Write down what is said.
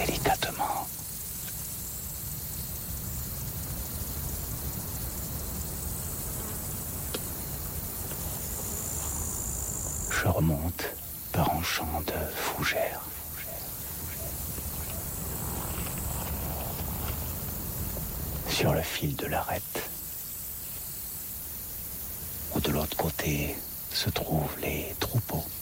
délicatement. Je remonte par un champ de fougères. Sur le fil de l'arête, où de l'autre côté se trouvent les troupeaux.